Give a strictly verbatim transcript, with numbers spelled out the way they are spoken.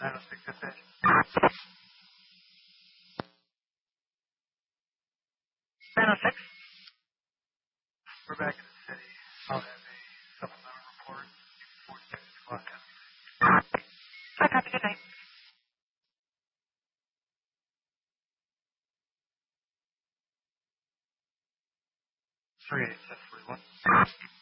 nine oh six dispatch. nine oh six. We're back in the city. I'll have a supplemental report before six o'clock. I copy. Good night. three eight seven forty-one.